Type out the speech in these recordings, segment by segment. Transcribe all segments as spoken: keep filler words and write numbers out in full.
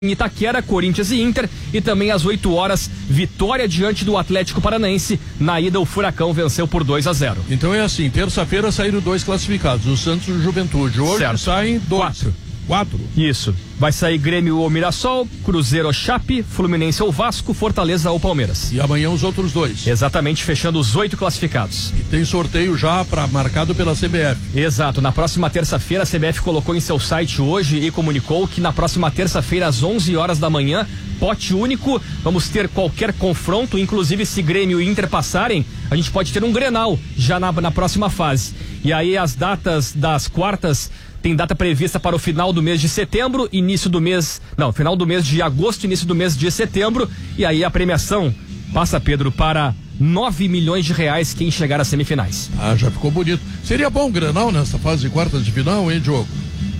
Em Itaquera, Corinthians e Inter, e também às oito horas, vitória diante do Atlético Paranaense. Na ida, o Furacão venceu por dois a zero. Então é assim, terça-feira saíram dois classificados, o Santos e o Juventude. Hoje certo. saem dois. Quatro. Quatro? Isso. Vai sair Grêmio ou Mirassol, Cruzeiro ou Chape, Fluminense ou Vasco, Fortaleza ou Palmeiras. E amanhã os outros dois. Exatamente, fechando os oito classificados. E tem sorteio já pra, marcado pela C B F. Exato. Na próxima terça-feira, a C B F colocou em seu site hoje e comunicou que na próxima terça-feira, às onze horas da manhã, pote único, vamos ter qualquer confronto, inclusive se Grêmio e Inter passarem, a gente pode ter um Grenal já na, na próxima fase. E aí as datas das quartas tem data prevista para o final do mês de setembro, início do mês, não, final do mês de agosto, início do mês de setembro, e aí a premiação passa, Pedro, para nove milhões de reais quem chegar às semifinais. Ah, já ficou bonito. Seria bom o Grenal nessa fase de quartas de final, hein, Diogo?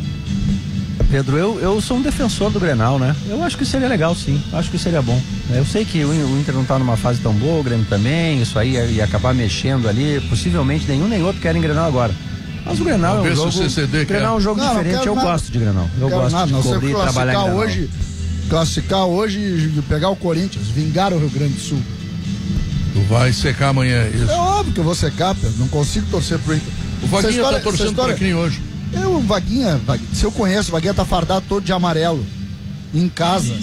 Pedro, eu, eu sou um defensor do Grenal, né? Eu acho que seria legal, sim. Acho que seria bom. Eu sei que o Inter não tá numa fase tão boa, o Grêmio também, isso aí ia, ia acabar mexendo ali. Possivelmente nenhum nem outro querem Grenal agora. Mas o Grenal é um jogo, C C D Grenal é um jogo não, diferente, eu nada. gosto de Grenal. Eu quero gosto nada, de não, cobrir e trabalhar em Grenal. Hoje, classificar hoje e pegar o Corinthians, vingar o Rio Grande do Sul. Tu vai secar amanhã, isso? É óbvio que eu vou secar, Pedro, não consigo torcer pro Inter. O Vaguinha história, tá torcendo pra quem hoje? Eu, o Vaguinha, se eu conheço, o Vaguinha tá fardado todo de amarelo, em casa,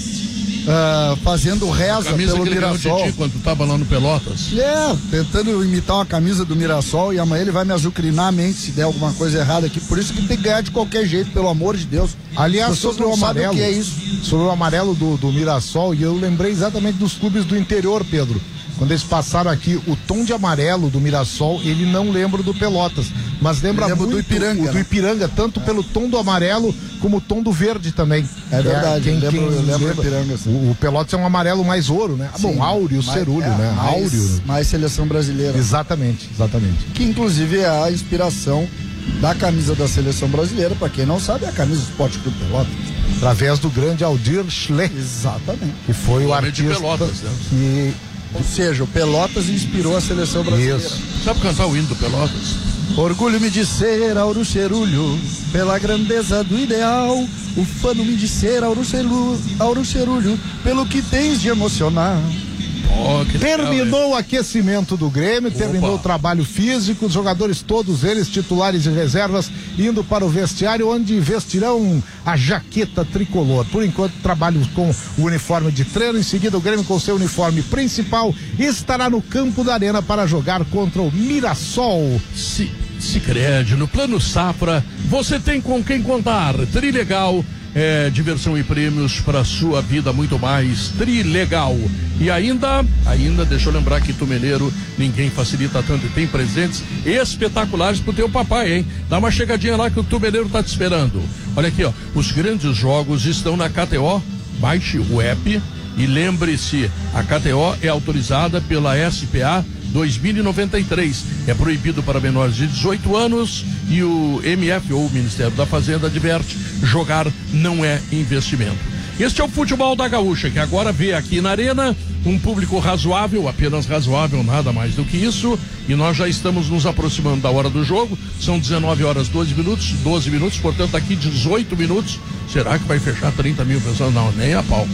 uh, fazendo reza pelo que Mirassol. Ele quando tu tava lá no Pelotas. É, tentando imitar uma camisa do Mirassol, e amanhã ele vai me azucrinar a mente se der alguma coisa errada aqui, por isso que tem que ganhar de qualquer jeito, pelo amor de Deus. Aliás, sobre o amarelo, o que é isso. sobre o amarelo do, do Mirassol, e eu lembrei exatamente dos clubes do interior, Pedro. Quando eles passaram aqui, o tom de amarelo do Mirassol, ele não lembra do Pelotas, mas lembra muito do Ipiranga, o né? do Ipiranga, tanto é. pelo tom do amarelo como o tom do verde também. É verdade, é, quem, eu lembro, quem eu lembro lembra, do Ipiranga. O, o Pelotas é um amarelo mais ouro, né? Ah, bom, áureo, mais, cerúleo, é, né? Mais, áureo. mais seleção brasileira. Exatamente, exatamente. Que inclusive é a inspiração da camisa da seleção brasileira, para quem não sabe, é a camisa do Esporte Clube Pelotas. Através do grande Aldir Schleck. Exatamente. Que foi o, o artista de Pelotas, né? que... Ou seja, o Pelotas inspirou a seleção brasileira. Isso. Sabe cantar o hino do Pelotas? Orgulho-me de ser Auro Cerulho, pela grandeza do ideal. Ufano-me de ser Auro Cerulho, Auro Cerulho, pelo que tens de emocionar. Oh, que terminou legal, o aquecimento do Grêmio, Opa. terminou o trabalho físico, os jogadores todos eles, titulares e reservas, indo para o vestiário, onde vestirão a jaqueta tricolor. Por enquanto, trabalho com o uniforme de treino, em seguida o Grêmio com seu uniforme principal estará no campo da Arena para jogar contra o Mirassol. Se, Sicredi, no Plano Safra, você tem com quem contar. Trilegal. É, diversão e prêmios para sua vida, muito mais. Trilegal. E ainda, ainda, deixa eu lembrar que Tumeleiro, ninguém facilita tanto e tem presentes espetaculares pro teu papai, hein? Dá uma chegadinha lá que o Tumeleiro tá te esperando. Olha aqui, ó, os grandes jogos estão na K T O, baixe o app e lembre-se, a K T O é autorizada pela S P A dois mil e noventa e três, é proibido para menores de dezoito anos e o M F ou o Ministério da Fazenda adverte, jogar não é investimento. Este é o futebol da Gaúcha, que agora vê aqui na Arena um público razoável, apenas razoável, nada mais do que isso, e nós já estamos nos aproximando da hora do jogo, são dezenove horas doze minutos, doze minutos, portanto aqui dezoito minutos. Será que vai fechar trinta mil pessoas? Não, nem a pau.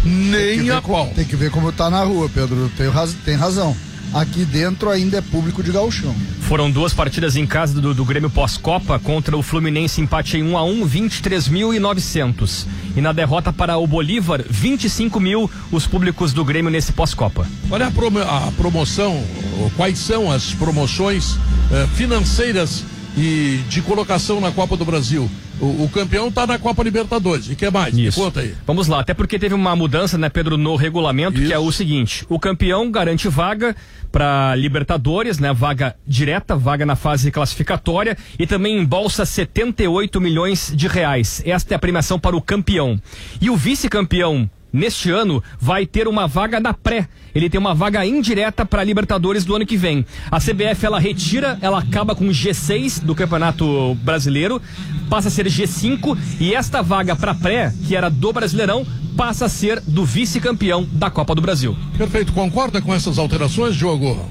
Nem a pau. Tem que ver como tá na rua, Pedro, tem, raz, tem razão. Aqui dentro ainda é público de gauchão. Foram duas partidas em casa do, do Grêmio pós-Copa contra o Fluminense, empate em um a um, vinte e três mil e novecentos. E na derrota para o Bolívar, vinte e cinco mil os públicos do Grêmio nesse pós-Copa. Olha a, promo, a promoção, quais são as promoções eh, financeiras e de colocação na Copa do Brasil. O, o campeão tá na Copa Libertadores. E que mais? Me conta aí. Vamos lá, até porque teve uma mudança, né, Pedro, no regulamento, Isso. que é o seguinte: o campeão garante vaga para Libertadores, né, vaga direta, vaga na fase classificatória e também embolsa setenta e oito milhões de reais. Esta é a premiação para o campeão. E o vice-campeão neste ano vai ter uma vaga na pré. Ele tem uma vaga indireta para a Libertadores do ano que vem. A C B F ela retira, ela acaba com o G seis do Campeonato Brasileiro, passa a ser G cinco e esta vaga para pré, que era do Brasileirão, passa a ser do vice-campeão da Copa do Brasil. Perfeito, concorda com essas alterações, Diogo?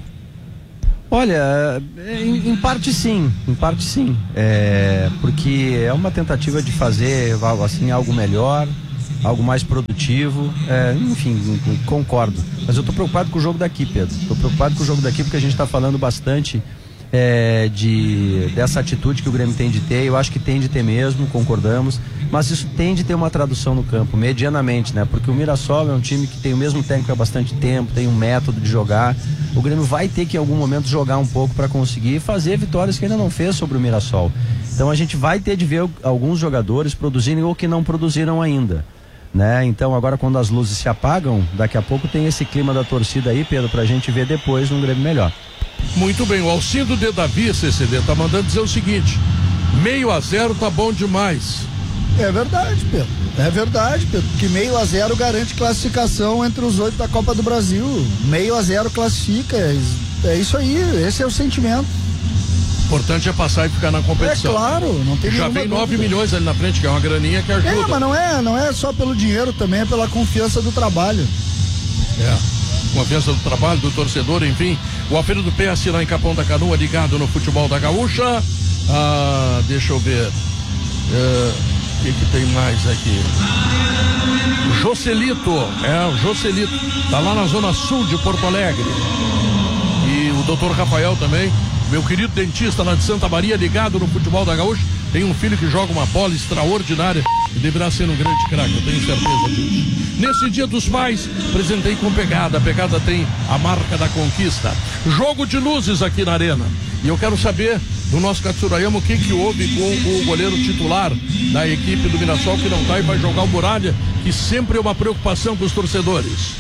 Olha, em, em parte sim, em parte sim, é, porque é uma tentativa de fazer assim algo melhor. algo mais produtivo, é, enfim, concordo. Mas eu tô preocupado com o jogo daqui, Pedro. Tô preocupado com o jogo daqui porque a gente tá falando bastante é, de, dessa atitude que o Grêmio tem de ter. Eu acho que tem de ter mesmo, concordamos. Mas isso tem de ter uma tradução no campo, medianamente, né? Porque o Mirassol é um time que tem o mesmo técnico há bastante tempo, tem um método de jogar. O Grêmio vai ter que em algum momento jogar um pouco para conseguir fazer vitórias que ainda não fez sobre o Mirassol. Então a gente vai ter de ver alguns jogadores produzirem ou que não produziram ainda, né? Então agora quando as luzes se apagam, daqui a pouco tem esse clima da torcida aí, Pedro, pra gente ver depois um Grêmio melhor. Muito bem, o Alcindo de Davi, C C D, tá mandando dizer o seguinte: meio a zero tá bom demais. É verdade, Pedro. É verdade, Pedro. Que meio a zero garante classificação entre os oito da Copa do Brasil. Meio a zero classifica. É isso aí. Esse é o sentimento. O importante é passar e ficar na competição. É claro, não tem Já vem nove milhões ali na frente, que é uma graninha que ajuda. É, mas não é, não é só pelo dinheiro, também é pela confiança do trabalho. É. Confiança do trabalho, do torcedor, enfim. O Alfredo do P S lá em Capão da Canoa, ligado no futebol da Gaúcha. Ah, deixa eu ver. É. O que, que tem mais aqui? Joselito, é, o Joselito, tá lá na zona sul de Porto Alegre. E o doutor Rafael também, meu querido dentista lá de Santa Maria, ligado no futebol da Gaúcha, tem um filho que joga uma bola extraordinária e deverá ser um grande craque, eu tenho certeza disso. Nesse Dia dos Pais, apresentei com Pegada, a Pegada tem a marca da conquista. Jogo de luzes aqui na Arena. E eu quero saber do nosso Katsurayama o que que houve com o goleiro titular da equipe do Mirassol, que não tá e vai jogar o Muralha, que sempre é uma preocupação para os torcedores.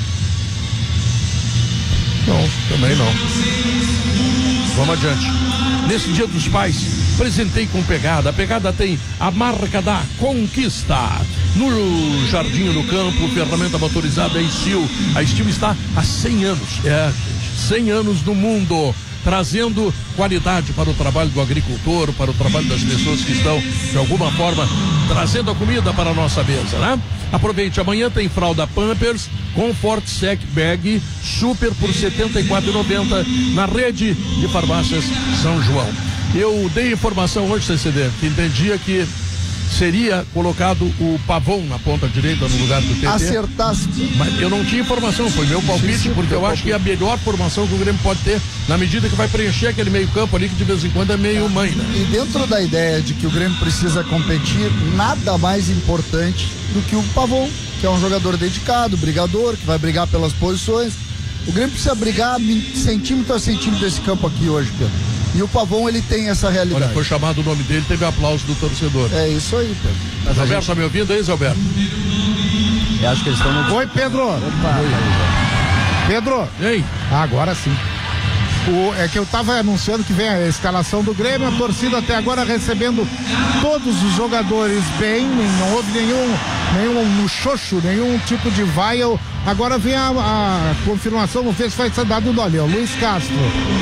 Não, também não. Vamos adiante. Nesse Dia dos Pais, apresentei com Pegada. A Pegada tem a marca da conquista. No Jardim do Campo, ferramenta motorizada Steel. A Steel está há cem anos. É, cem anos no mundo, trazendo qualidade para o trabalho do agricultor, para o trabalho das pessoas que estão, de alguma forma, trazendo a comida para a nossa mesa, né? Aproveite, amanhã tem fralda Pampers, Comfort Sec Bag, Super por setenta e quatro reais e noventa centavos na rede de farmácias São João. Eu dei informação hoje, C C D, que entendia que seria colocado o Pavon na ponta direita no lugar do T T. Acertasse. Mas eu não tinha informação, foi meu palpite, sim, sim, porque eu palpite. Acho que é a melhor formação que o Grêmio pode ter na medida que vai preencher aquele meio campo ali que de vez em quando é meio mãe, né? E dentro da ideia de que o Grêmio precisa competir, nada mais importante do que o Pavon, que é um jogador dedicado, brigador, que vai brigar pelas posições. O Grêmio precisa brigar centímetro a centímetro desse campo aqui hoje, Pedro. E o Pavon, ele tem essa realidade. Olha, foi chamado o nome dele, teve aplauso do torcedor. É isso aí, Pedro. Mas Alberto, gente... tá me ouvindo aí, Zé Alberto? Eu acho que eles estão no... Oi, Pedro. Opa. Oi. Pedro. Ei. Agora sim. O, é que eu tava anunciando que vem a escalação do Grêmio, a torcida até agora recebendo todos os jogadores bem, não houve nenhum, nenhum muxoxo, nenhum tipo de vaia. Agora vem a, a confirmação, vamos ver se vai ser dado o nome, ó, Luiz Castro.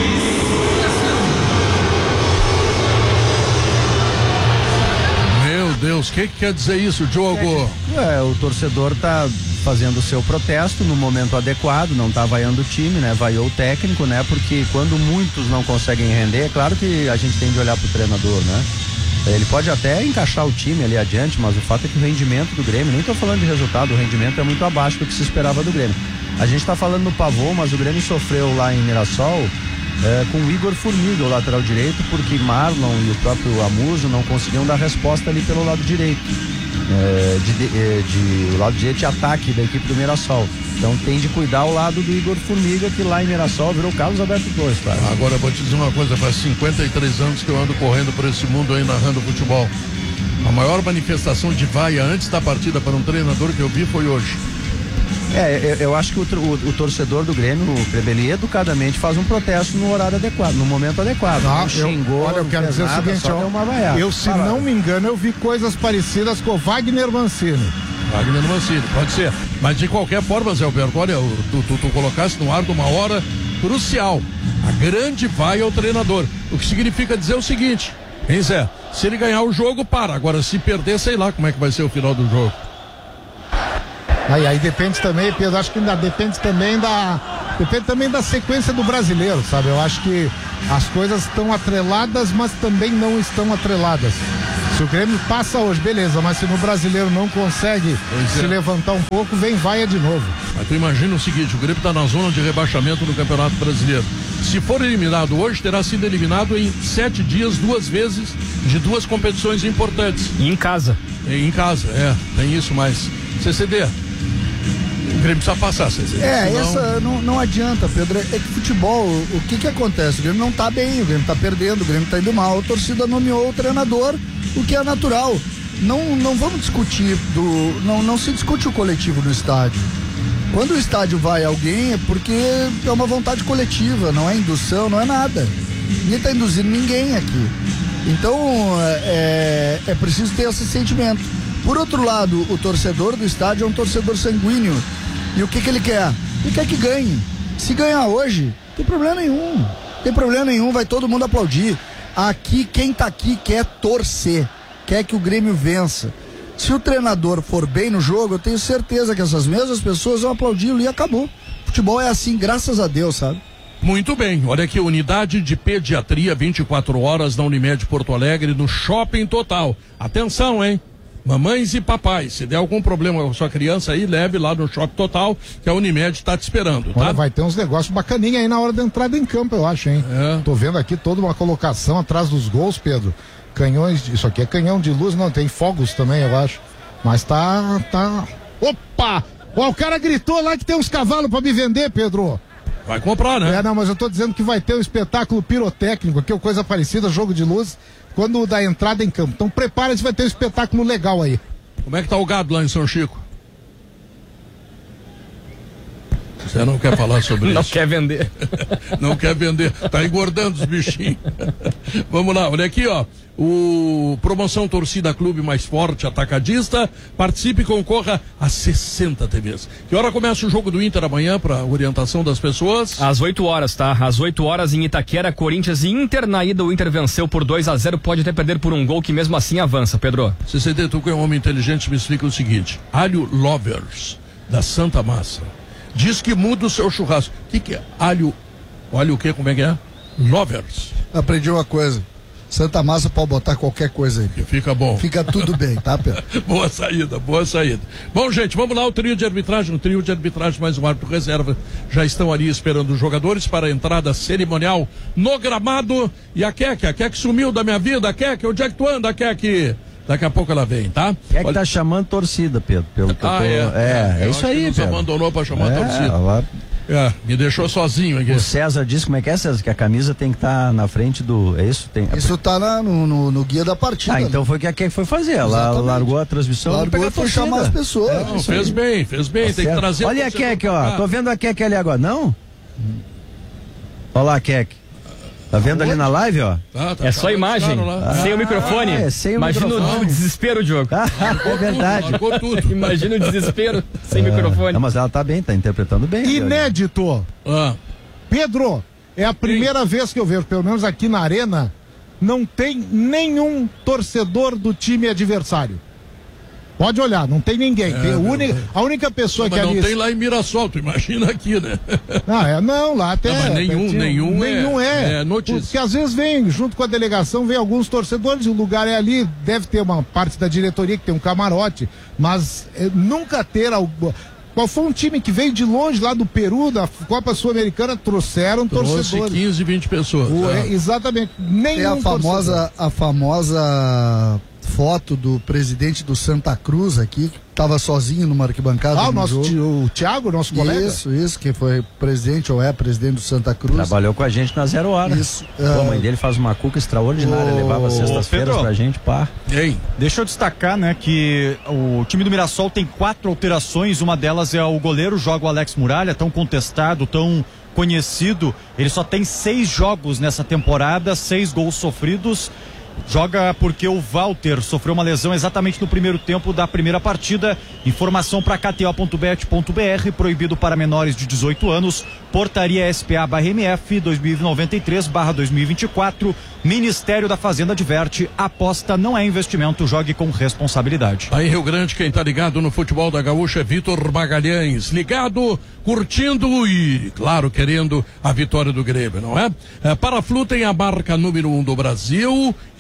Meu Deus, o que, que quer dizer isso, Diogo? É, o torcedor tá fazendo o seu protesto no momento adequado, não tá vaiando o time, né? Vaiou o técnico, né? Porque quando muitos não conseguem render, é claro que a gente tem de olhar pro treinador, né? Ele pode até encaixar o time ali adiante, mas o fato é que o rendimento do Grêmio, nem tô falando de resultado, o rendimento é muito abaixo do que se esperava do Grêmio. A gente tá falando no Pavon, mas o Grêmio sofreu lá em Mirassol é, com o Igor Formiga, o lateral direito, porque Marlon e o próprio Amuso não conseguiam dar resposta ali pelo lado direito. É, de, de, de, de lado direito de ataque da equipe do Mirassol. Então tem de cuidar o lado do Igor Formiga, que lá em Mirassol virou Carlos Alberto Torres, cara. Agora eu vou te dizer uma coisa, faz cinquenta e três anos que eu ando correndo por esse mundo aí narrando futebol. A maior manifestação de vaia antes da partida para um treinador que eu vi foi hoje. É, eu, eu acho que o, o, o torcedor do Grêmio, o Crebeli, educadamente faz um protesto no horário adequado, no momento adequado. Ah, não xingou, eu, olha, eu quero dizer nada, o seguinte, ó, uma vaiada. eu, se Parada. não me engano, eu vi coisas parecidas com o Wagner Mancini. Wagner Mancini, pode ser. Mas de qualquer forma, Zé Alberto, olha, tu, tu, tu colocaste no ar de uma hora crucial. A grande vaia ao treinador. O que significa dizer o seguinte, hein, Zé? Se ele ganhar o jogo, para. Agora, se perder, sei lá como é que vai ser o final do jogo. Aí, aí depende também, Pedro, acho que ainda depende também da depende também da sequência do brasileiro, sabe? Eu acho que as coisas estão atreladas, mas também não estão atreladas. Se o Grêmio passa hoje, beleza, mas se no Brasileiro não consegue Pois se é. levantar um pouco, vem vaia de novo. Mas tu imagina o seguinte, o Grêmio está na zona de rebaixamento no Campeonato Brasileiro. Se for eliminado hoje, terá sido eliminado em sete dias, duas vezes, de duas competições importantes. E em casa. Em casa, é, tem isso, mas C C D, o Grêmio precisa passar, C C D. É, senão- essa não, não adianta, Pedro. É que futebol, o, o que que acontece? O Grêmio não tá bem, o Grêmio tá perdendo, o Grêmio tá indo mal, a torcida nomeou o treinador, o que é natural. Não, não vamos discutir do. Não, não se discute o coletivo no estádio. Quando o estádio vai alguém é porque é uma vontade coletiva, não é indução, não é nada. Ninguém tá induzindo ninguém aqui. Então é, é preciso ter esse sentimento. Por outro lado, o torcedor do estádio é um torcedor sanguíneo. E o que que ele quer? Ele quer que ganhe. Se ganhar hoje, não tem problema nenhum. Não tem problema nenhum, vai todo mundo aplaudir. Aqui, quem tá aqui quer torcer, quer que o Grêmio vença. Se o treinador for bem no jogo, eu tenho certeza que essas mesmas pessoas vão aplaudi-lo e acabou. Futebol é assim, graças a Deus, sabe? Muito bem, olha aqui, unidade de pediatria vinte e quatro horas na Unimed Porto Alegre, no Shopping Total. Atenção, hein? Mamães e papais, se der algum problema com a sua criança aí, leve lá no Shopping Total, que a Unimed está te esperando, tá? Olha, vai ter uns negócios bacaninha aí na hora da entrada em campo, eu acho, hein? É. Tô vendo aqui toda uma colocação atrás dos gols, Pedro. Canhões, de- isso aqui é canhão de luz, não, tem fogos também, eu acho. Mas tá, tá... Opa! Ó, o cara gritou lá que tem uns cavalos pra me vender, Pedro. Vai comprar, né? É, não, mas eu tô dizendo que vai ter um espetáculo pirotécnico aqui, ou coisa parecida, jogo de luz, quando dá entrada em campo. Então prepare-se, vai ter um espetáculo legal aí. Como é que tá o gado lá em São Chico? Você não quer falar sobre Não isso? quer vender. Não quer vender, tá engordando os bichinhos. Vamos lá, olha aqui, ó. O Promoção Torcida Clube Mais Forte Atacadista, participe e concorra a sessenta T Vs. Que hora começa o jogo do Inter amanhã, para orientação das pessoas? Às oito horas, tá? Às oito horas em Itaquera, Corinthians e Inter. Na ida o Inter venceu por dois a zero, pode até perder por um gol que mesmo assim avança, Pedro. C C D, tu que é um homem inteligente, me explica o seguinte: Alho Lovers, da Santa Massa, diz que muda o seu churrasco. O que, que é? Alho, alho o quê? Como é que é? Lovers. Aprendi uma coisa. Santa Massa pode botar qualquer coisa aí. Que fica bom. Fica tudo bem, tá, Pedro? Boa saída, boa saída. Bom, gente, vamos lá, o trio de arbitragem, o trio de arbitragem mais um árbitro reserva, já estão ali esperando os jogadores para a entrada cerimonial no gramado. E a Keke, a Keke sumiu da minha vida, a Keke, onde é que tu anda, Keke? Daqui a pouco ela vem, tá? É que Olha- tá chamando torcida, Pedro, pelo que eu Ah, tô... é, é, é eu isso acho que aí, nos Pedro. abandonou para chamar é, a torcida. ela- É, me deixou sozinho aqui. O César disse, como é que é, César? Que a camisa tem que estar na frente do... É isso? Tem... Isso tá na- no, no- no guia da partida. Ah, né? então foi o que a Keke foi fazer. Ela Exatamente. largou a transmissão. Largou pegou e a foi torcida. chamar as pessoas. Não, fez bem, fez bem, tem que Certo. trazer. Olha a torcedor Keke, pra ó. cá. Tô vendo a Keke ali agora, não? Olha lá a Keke. Tá vendo ali na live, ó? Tá, tá, É só tá, imagem, tá lá. sem o microfone. é, sem o Imagina microfone. o desespero, Diogo. é verdade. Largou tudo. Imagina o desespero sem É. microfone. Não, mas ela tá bem, tá interpretando bem. ali, ó. Inédito. Ah, Pedro, é a primeira vez que eu vejo, pelo menos aqui na arena, não tem nenhum torcedor do time adversário. Pode olhar, não tem ninguém. Tem a, única, a única pessoa mas que não ali. tem lá em Mirassol, tu imagina aqui, né? Não, é, não, lá até. Não, mas nenhum- tem- nenhum é- nenhum é. é notícia. Porque às vezes vem, junto com a delegação, vem alguns torcedores, o lugar é ali, deve ter uma parte da diretoria que tem um camarote, mas é, nunca ter algo. Qual foi um time que veio de longe lá do Peru, da Copa Sul-Americana, trouxeram Trouxe torcedores. quinze, vinte pessoas. O- tá? é, exatamente. Nenhum Tem a torcedor. famosa, a famosa foto do presidente do Santa Cruz aqui, que estava sozinho numa arquibancada. Ah, o no nosso jogo. ti- o Thiago, nosso colega. Isso, isso, que foi presidente ou é presidente do Santa Cruz. Trabalhou com a gente na Zero Hora. Isso. Pô, a mãe Ah, dele faz uma cuca extraordinária, Ô, levava sextas-feiras Pedro. pra gente, pá. Ei, Deixa eu destacar, né, que o time do Mirassol tem quatro alterações, uma delas é o goleiro, joga o Alex Muralha, tão contestado, tão conhecido, ele só tem seis jogos nessa temporada, seis gols sofridos, joga porque o Walter sofreu uma lesão exatamente no primeiro tempo da primeira partida. Informação para k t o ponto bet ponto b r, proibido para menores de dezoito anos, portaria S P A barra M F dois mil e noventa e três barra dois mil e vinte e quatro, Ministério da Fazenda adverte, aposta não é investimento, jogue com responsabilidade. aí em Rio Grande, quem tá ligado no futebol da Gaúcha é Vitor Magalhães, ligado, curtindo e, claro, querendo a vitória do Grêmio, não é? É, Paraflu tem a marca número um do Brasil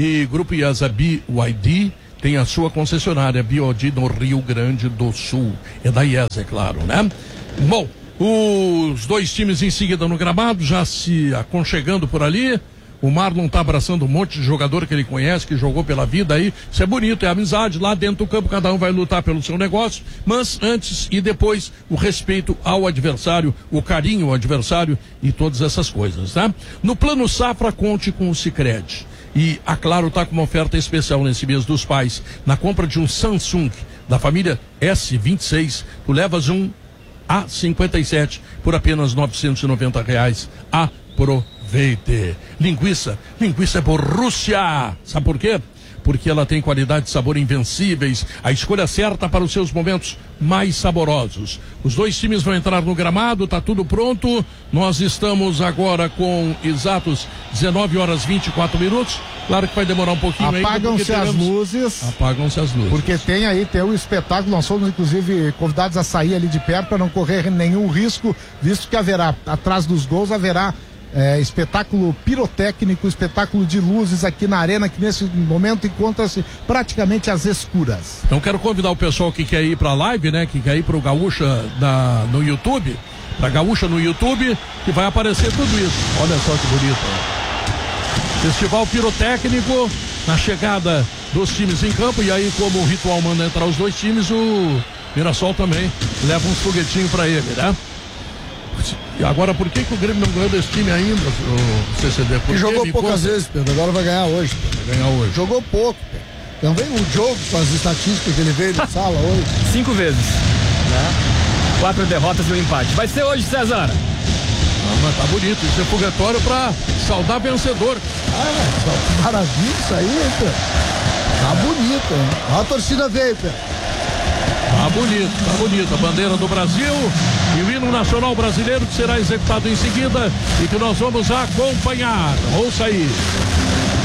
E Grupo IESA B Y D tem a sua concessionária B Y D no Rio Grande do Sul. É da IESA, é claro, né? Bom, os dois times em seguida no gramado, já se aconchegando por ali. O Marlon tá abraçando um monte de jogador que ele conhece, que jogou pela vida aí. Isso é bonito, é amizade. Lá dentro do campo, cada um vai lutar pelo seu negócio. Mas antes e depois, o respeito ao adversário, o carinho ao adversário e todas essas coisas, tá? No Plano Safra, conte com o Sicredi. E a Claro tá com uma oferta especial nesse mês dos pais. Na compra de um Samsung da família S vinte e seis, tu levas um A cinquenta e sete por apenas novecentos e noventa reais. Aproveite. Linguiça, linguiça é Borussia. Sabe por quê? Porque ela tem qualidade e sabor invencíveis, a escolha certa para os seus momentos mais saborosos. Os dois times vão entrar no gramado, tá tudo pronto. Nós estamos agora com exatos dezenove horas e vinte e quatro minutos. Claro que vai demorar um pouquinho ainda. Apagam-se teremos... as luzes. Apagam-se as luzes. Porque tem aí, tem o espetáculo. Nós somos, inclusive, convidados a sair ali de perto para não correr nenhum risco, visto que haverá, atrás dos gols, haverá É, espetáculo pirotécnico, espetáculo de luzes aqui na arena, que nesse momento encontra-se praticamente às escuras. Então quero convidar o pessoal que quer ir para a live, né, que quer ir para o Gaúcha na, no YouTube, para Gaúcha no YouTube, que vai aparecer tudo isso. Olha só que bonito. Festival pirotécnico na chegada dos times em campo, e aí como o ritual manda entrar os dois times, o Mirassol também leva uns foguetinhos para ele, né? E agora, por que, que o Grêmio não ganhou desse time ainda, o C C D? Porque jogou poucas conta? vezes, Pedro. Agora vai ganhar hoje. Pedro. Vai ganhar hoje. Jogou pouco, Pedro. Então vem o jogo com as estatísticas que ele veio na sala hoje. Cinco vezes. Né? Quatro derrotas e um empate. Vai ser hoje, César. Ah, mas tá bonito. Isso é foguetório pra saudar vencedor. Ah, maravilha isso aí, hein, Pedro? Tá bonito, hein? Olha a torcida veio, Pedro. Tá bonito, tá bonito. A bandeira do Brasil e o hino nacional brasileiro que será executado em seguida e que nós vamos acompanhar. Ouça aí.